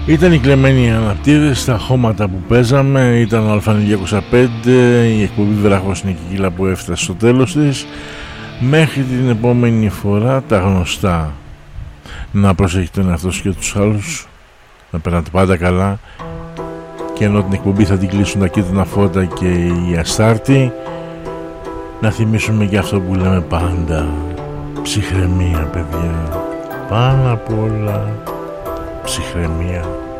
Ήταν οι κλεμμένοι αναπτήρες, τα χώματα που παίζαμε, ήταν ο Αλφανή 205, η εκπομπή Βράχος Νικικίλα που έφτασε στο τέλος της. Μέχρι την επόμενη φορά τα γνωστά. Να προσέχετε τον εαυτό και τους άλλους, να περνάτε πάντα καλά, και ενώ την εκπομπή θα την κλείσουν τα κίτρινα φώτα και η αστάρτη, να θυμίσουμε και αυτό που λέμε πάντα: ψυχραιμία, παιδιά, πάνω απ' όλα ψυχραιμία.